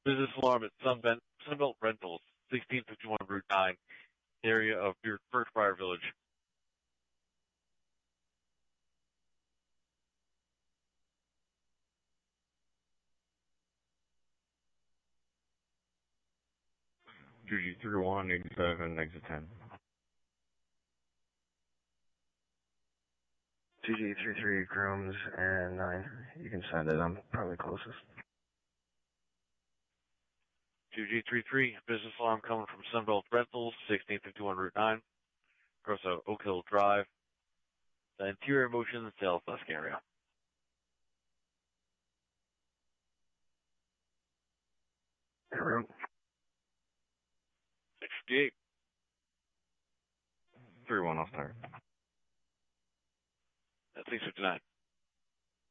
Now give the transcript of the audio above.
Business alarm at Sunbelt Rentals, 1651 Route 9, area of Birchbriar Village. GG3187, exit 10. 2G33 Grooms and 9. You can send it. I'm probably closest. 2G33, business alarm coming from Sunbelt Rentals, 1651 Route 9, across Oak Hill Drive, the interior motion, the sales desk area. Room. 658. 31 off target. That's 659.